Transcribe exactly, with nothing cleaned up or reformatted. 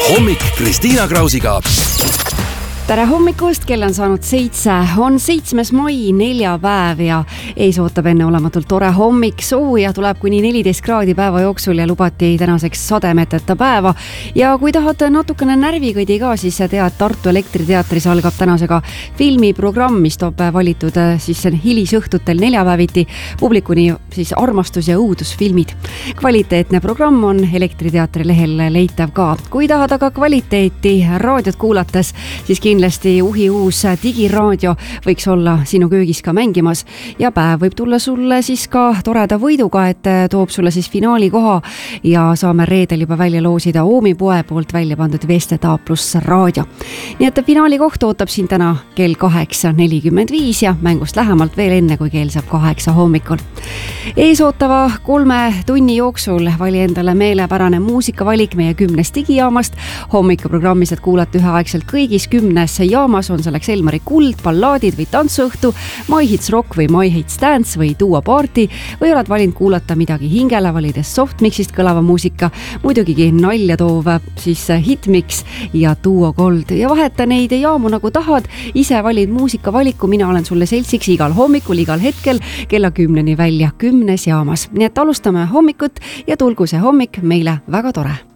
hommik Kristiina Krausiga. Tere hommikust, kell on saanud seitse, on seitsmes mai, neljapäev ja ees ootab enne olematult tore hommik, sooja tuleb kuni neliteist kraadi päeva jooksul ja lubati tänaseks sademeteta päeva. Ja kui tahad natukene närvikõdi ka, siis tea, et Tartu Elektriteatris algab tänasega filmiprogramm, mis toob valitud siis hilisõhtutel neljapäeviti publikuni siis armastus- ja õudusfilmid. Kvaliteetne programm on Elektriteatri lehel leitav ka. Kui tahad aga kvaliteeti raadiot kuulates, siis kindlasti Kindlasti uhi uus digiraadio võiks olla sinu köögis ka mängimas ja päev võib tulla sulle siis ka toreda võiduga, et toob sulle siis finaali koha ja saame reedel juba välja loosida Oomi poe poolt välja pandud Vested A pluss raadio. Nii et finaali koht ootab siin täna kell kaheksa nelikümmend viis ja mängust lähemalt veel enne, kui kell saab kaheksa hommikul. Ees ootava kolme tunni jooksul vali endale meelepärane muusikavalik meie kümnest digijaamast. Hommikuprogrammis, et kuulata üheaegselt kõigis kümnes jaamas on selleks Elmari Kuld, ballaadid või tantsuõhtu, My Hits Rock või My Hits Dance või Duo Party või oled valinud kuulata midagi hingele, valides Softmixist kõlava muusika, muidugigi nalja toov siis Hitmix ja Duo Gold ja vaheta neid jaamu nagu tahad, ise valid muusikavaliku, mina olen sulle seltsiks igal hommikul, igal hetkel kella kümneni välja kümnes jaamas. Nii et alustame hommikut ja tulgu see hommik meile väga tore.